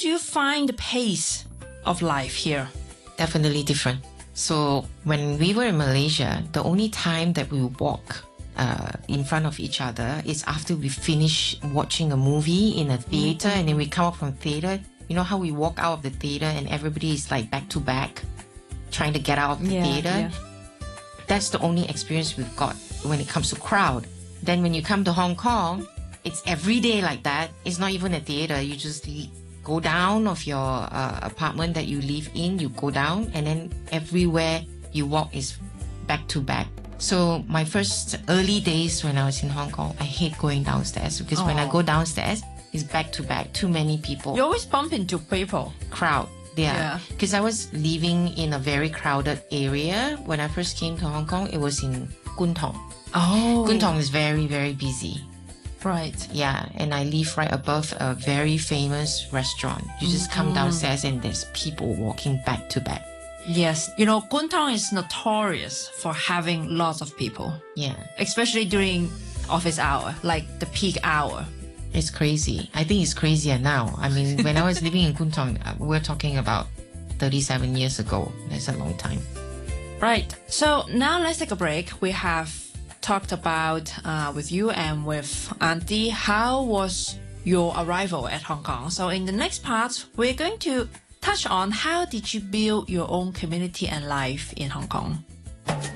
do you find the pace of life here? Definitely different. So when we were in Malaysia, the only time that we walk in front of each other is after we finish watching a movie in a theater, and then we come up from theater. You know how we walk out of the theater and everybody is like back to back trying to get out of the theater? Yeah. That's the only experience we've got when it comes to crowd. Then when you come to Hong Kong, it's every day like that. It's not even a theater. You just go down of your apartment that you live in, you go down, and then everywhere you walk is back to back. So my first early days when I was in Hong Kong, I hate going downstairs because when I go downstairs, it's back to back, too many people. You always bump into people. Crowd, yeah. Because I was living in a very crowded area. When I first came to Hong Kong, it was in Kwun Tong. Oh. Kwun Tong is very, very busy. Right. Yeah, and I live right above a very famous restaurant. You just come downstairs and there's people walking back to back. Yes. You know, Kwun Tong is notorious for having lots of people. Yeah. Especially during office hour, like the peak hour. It's crazy. I think it's crazier now. I mean, when I was living in Kwun Tong, we're talking about 37 years ago. That's a long time. Right. So now let's take a break. We have talked about with you and with Auntie, how was your arrival at Hong Kong? So in the next part, we're going to touch on how did you build your own community and life in Hong Kong.